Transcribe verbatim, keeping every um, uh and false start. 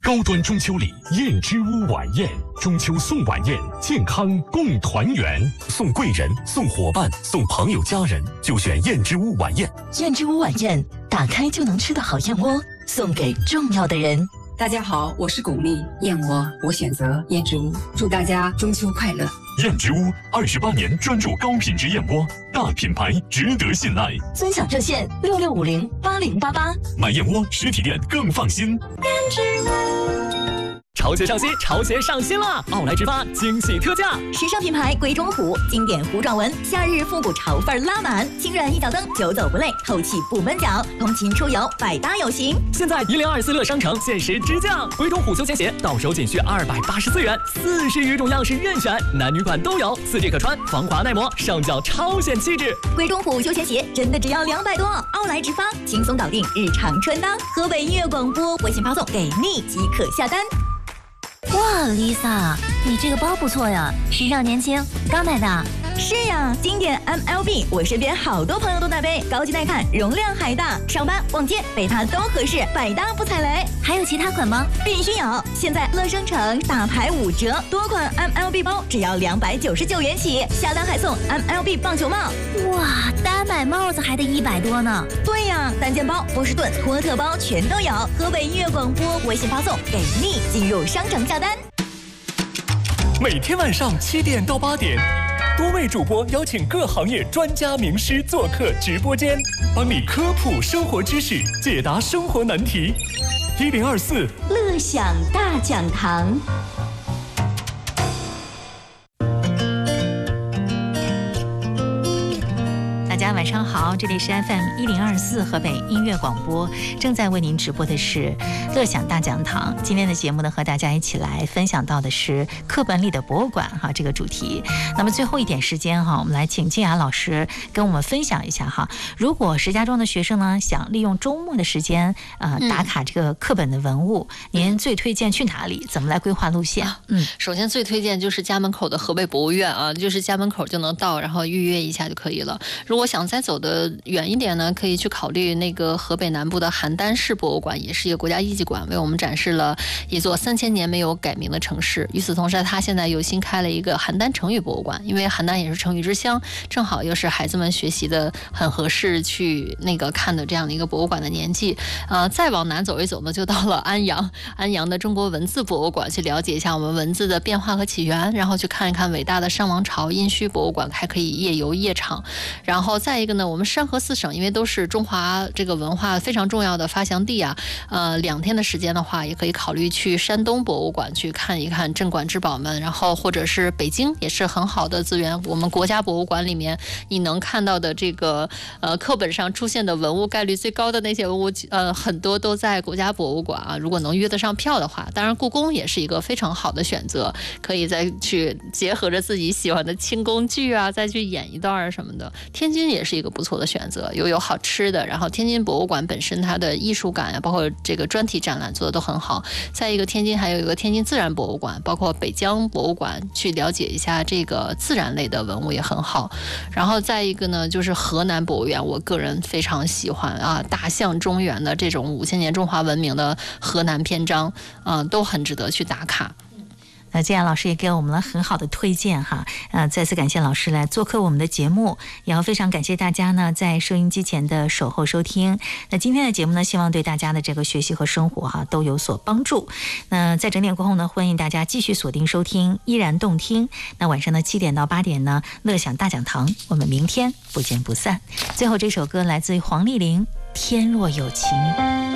高端中秋礼，燕之屋晚宴，中秋送晚宴，健康共团圆，送贵人，送伙伴，送朋友家人，就选燕之屋晚宴。 燕之屋晚宴，打开就能吃的好燕窝，送给重要的人。 大家好，我是巩俐，燕窝我选择燕之屋，祝大家中秋快乐。 燕之屋二十八年专注高品质燕窝，大品牌值得信赖。 尊享热线六六五零八零八八， 买燕窝实体店更放心。 燕之屋。 潮鞋上新，潮鞋上新了！奥莱直发惊喜特价， 时尚品牌鬼冢虎，经典糊状纹，夏日复古潮范拉满，轻软一脚蹬，久走不累，透气不闷脚，通勤出游百搭有型。 现在一零二四乐商城限时直降，鬼冢虎休闲鞋到手仅需二百八十四元，四十余种样式任选，男女款都有，四 G 可穿，防滑耐磨，上脚超显气质。 鬼冢虎休闲鞋真的只要两百多，奥莱直发轻松搞定日常穿搭。河北音乐广播微信发送给你即可下单。 哇 ，Lisa， 你这个包不错呀，时尚年轻，刚买的。 是呀，经典 M L B， 我身边好多朋友都在背，高级耐看，容量还大，上班逛街背它都合适，百搭不踩雷。 还有其他款吗？ 必须有！现在乐商城大牌五折，多款 M L B 包只要两百九十九元起，下单还送 M L B 棒球帽。 哇，单买帽子还得一百多呢。 对呀，单肩包、波士顿、托特包全都有。河北音乐广播微信发送给你，进入商城下单。 每天晚上七点到八点，多位主播邀请各行业专家名师做客直播间，帮你科普生活知识，解答生活难题。一零二四乐享大讲堂。 大家晚上好，这里是 F M 一零二四河北音乐广播，正在为您直播的是乐享大讲堂。今天的节目呢，和大家一起来分享到的是课本里的博物馆哈这个主题。那么最后一点时间哈，我们来请静雅老师跟我们分享一下哈。如果石家庄的学生呢想利用周末的时间呃打卡这个课本的文物，嗯、您最推荐去哪里？怎么来规划路线？ 嗯，首先最推荐就是家门口的河北博物院啊，就是家门口就能到，然后预约一下就可以了。如果想再走的远一点呢，可以去考虑那个河北南部的邯郸市博物馆，也是一个国家一级馆，为我们展示了一座三千年没有改名的城市。与此同时，它现在又新开了一个邯郸成语博物馆，因为邯郸也是成语之乡，正好又是孩子们学习的很合适去那个看的这样的一个博物馆的年纪。呃，再往南走一走呢，就到了安阳，安阳的中国文字博物馆，去了解一下我们文字的变化和起源，然后去看一看伟大的商王朝殷墟博物馆，还可以夜游夜场。然后再一个呢，我们山河四省因为都是中华这个文化非常重要的发祥地啊，呃，两天的时间的话，也可以考虑去山东博物馆去看一看镇馆之宝们，然后或者是北京也是很好的资源。我们国家博物馆里面你能看到的这个呃课本上出现的文物概率最高的那些文物，呃，很多都在国家博物馆啊。如果能约得上票的话，当然故宫也是一个非常好的选择，可以再去结合着自己喜欢的清宫剧啊，再去演一段什么的。天津也是一个不错的选择，又有好吃的，然后天津博物馆本身它的艺术感啊，包括这个专题展览做的都很好。再一个，天津还有一个天津自然博物馆，包括北疆博物馆，去了解一下这个自然类的文物也很好。然后再一个呢，就是河南博物院，我个人非常喜欢啊，大象中原的这种五千年中华文明的河南篇章，嗯、呃，都很值得去打卡。 那这样老师也给我们了很好的推荐哈，呃，再次感谢老师来做客我们的节目，也要非常感谢大家呢在收音机前的守候收听。那今天的节目呢，希望对大家的这个学习和生活哈都有所帮助。那在整点过后呢，欢迎大家继续锁定收听依然动听。那晚上的七点到八点呢，乐享大讲堂，我们明天不见不散。最后这首歌来自于黄丽玲，《天若有情》。